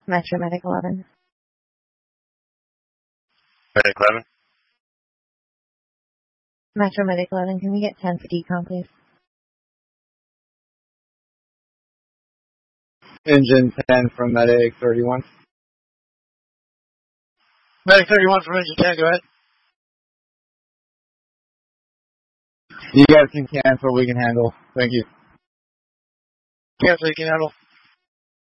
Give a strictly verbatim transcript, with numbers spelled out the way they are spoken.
Metro Medic eleven. Medic eleven. Metro Medic eleven, can we get ten for decom, please? Engine ten from Medic thirty-one. Medic thirty-one from Engine ten, go ahead. You guys can cancel, we can handle. Thank you. Cancel, you can handle.